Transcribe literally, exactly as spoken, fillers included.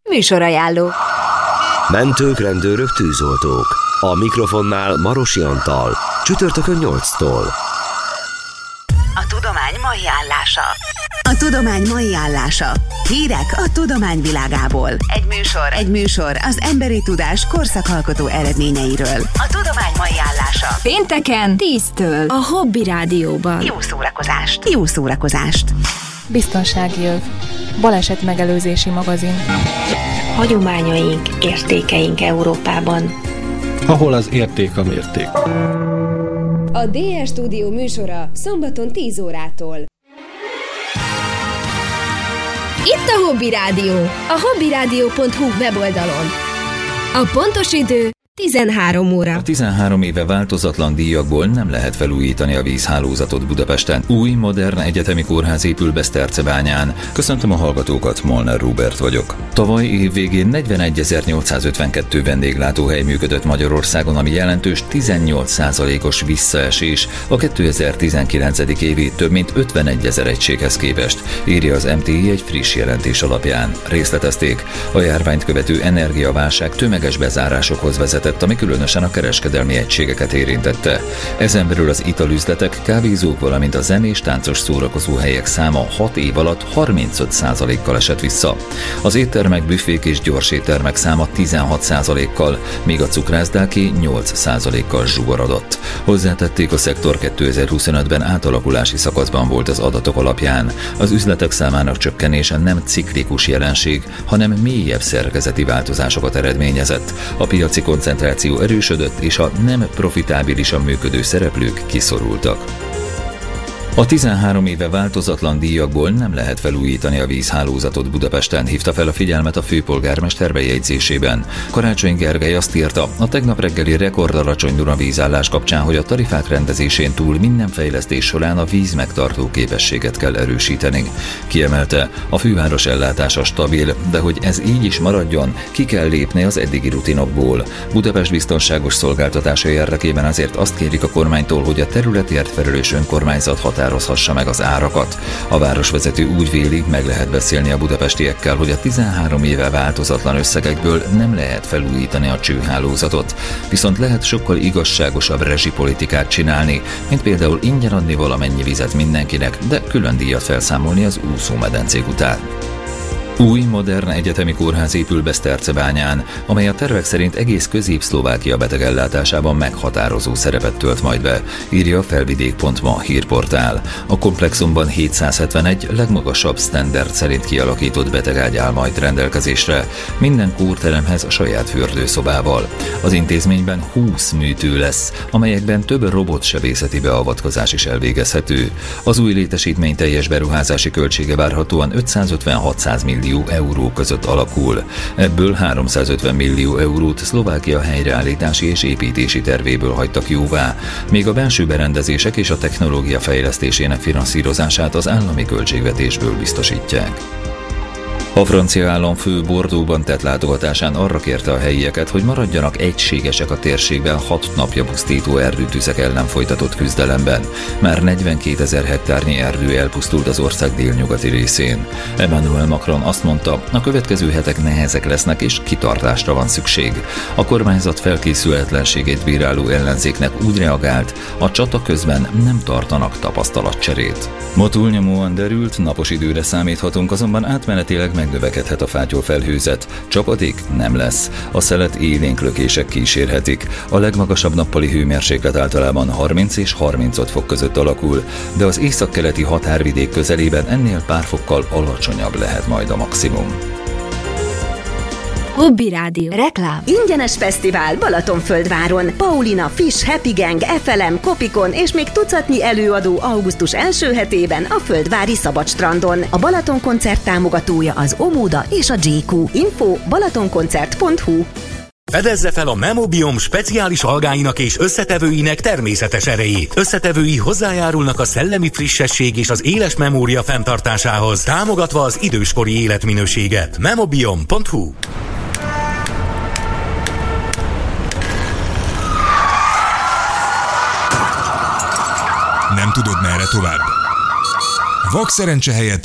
Műsorajánló. Mentők, rendőrök, tűzoltók. A mikrofonnál Marosi Antal. Csütörtökön nyolctól. A tudomány mai állása. A tudomány mai állása. Hírek a tudomány világából. Egy műsor. Egy műsor az emberi tudás korszakalkotó eredményeiről. A tudomány mai állása. Pénteken tíztől a Hobby Rádióban. Jó szórakozást. Jó szórakozást. Biztonsági öv. Baleset megelőzési magazin. Hagyományaink, értékeink Európában. Ahol az érték a mérték. A dé er Stúdió műsora szombaton tíz órától. Itt a Hobby Rádió, a hobbyrádió pont hu weboldalon. A pontos idő tizenhárom óra. A tizenhárom éve változatlan díjakból nem lehet felújítani a vízhálózatot Budapesten. Új, modern egyetemi kórház épül Beszterczebányán. Köszöntöm a hallgatókat, Molnár Róbert vagyok. Tavaly év végén negyvenegyezer-nyolcszázötvenkettő vendéglátóhely működött Magyarországon, ami jelentős tizennyolc százalékos visszaesés a kétezer-tizenkilenc. évi több mint ötvenegyezer egységhez képest, írja az em té i egy friss jelentés alapján. Részletezték, a járványt követő energiaválság tömeges bezárásokhoz vezetett, ami különösen a kereskedelmi egységeket érintette. Ezen belül az italüzletek, kávézók, valamint a zenés, táncos szórakozóhelyek száma hat év alatt harmincöt százalékkal esett vissza. Az éttermek, büfék és gyorséttermek száma tizenhat százalékkal, míg a cukrászdáké nyolc százalékkal zsugorodott. Hozzátették, a szektor kétezer-huszonötben átalakulási szakaszban volt az adatok alapján. Az üzletek számának csökkenése nem ciklikus jelenség, hanem mélyebb szerkezeti változásokat eredményezett. A piaci koncentráció erősödött, és a nem profitábilisan működő szereplők kiszorultak. A tizenhárom éve változatlan díjakból nem lehet felújítani a vízhálózatot Budapesten, hívta fel a figyelmet a főpolgármester bejegyzésében. Karácsony Gergely azt írta, a tegnap reggeli rekordalacsony Duna-vízállás kapcsán, hogy a tarifák rendezésén túl minden fejlesztés során a víz megtartó képességet kell erősíteni. Kiemelte, a főváros ellátása stabil, de hogy ez így is maradjon, ki kell lépni az eddigi rutinokból. Budapest biztonságos szolgáltatása érdekében azért azt kérik a kormánytól, hogy a területért felelős önkormányzat határozhassa meg az árakat. A városvezető úgy véli, meg lehet beszélni a budapestiekkel, hogy a tizenhárom éve változatlan összegekből nem lehet felújítani a csőhálózatot, viszont lehet sokkal igazságosabb rezsipolitikát csinálni, mint például ingyen adni valamennyi vizet mindenkinek, de külön díjat felszámolni az úszómedencék után. Új, modern egyetemi kórház épül Beszterczebányán, amely a tervek szerint egész Közép-Szlovákia betegellátásában meghatározó szerepet tölt majd be, írja a felvidék pont ma hírportál. A komplexumban hétszázhetvenegy legmagasabb standard szerint kialakított betegágy áll majd rendelkezésre, minden kórteremhez a saját fürdőszobával. Az intézményben húsz műtő lesz, amelyekben több robotsebészeti beavatkozás is elvégezhető. Az új létesítmény teljes beruházási költsége várhatóan ötszázötven-hatszáz millió euró között alakul. Ebből háromszázötven millió eurót Szlovákia helyreállítási és építési tervéből hagytak jóvá, míg a belső berendezések és a technológia fejlesztésének finanszírozását az állami költségvetésből biztosítják. A francia államfő Bordeauxban tett látogatásán arra kérte a helyieket, hogy maradjanak egységesek a térségben hat napja pusztító erdőtüzek ellen folytatott küzdelemben. Már negyvenkétezer hektárnyi erdő elpusztult az ország délnyugati részén. Emmanuel Macron azt mondta, a következő hetek nehezek lesznek és kitartásra van szükség. A kormányzat felkészületlenségét bíráló ellenzéknek úgy reagált, a csata közben nem tartanak tapasztalatcserét. Ma túlnyomóan derült, napos időre számíthatunk, azonban átmenetileg megnövekedhet a fátyolfelhőzet. Csapadék nem lesz. A szelet élénk lökések kísérhetik. A legmagasabb nappali hőmérséklet általában harminc és harmincöt fok között alakul, de az északkeleti határvidék közelében ennél pár fokkal alacsonyabb lehet majd a maximum. Hobby Rádió. Reklám. Ingyenes fesztivál Balatonföldváron. Paulina, Fish, Happy Gang, ef el em, Kopikon és még tucatnyi előadó augusztus első hetében a Földvári Szabadstrandon. A Balaton koncert támogatója az Omoda és a jé kú. Info balatonkoncert pont hu. Fedezze fel a Memobiom speciális algáinak és összetevőinek természetes erejét. Összetevői hozzájárulnak a szellemi frissesség és az éles memória fenntartásához, támogatva az időskori életminőséget. Memobiom pont hu. Nem tudod, merre tovább? Vakszerencse helyett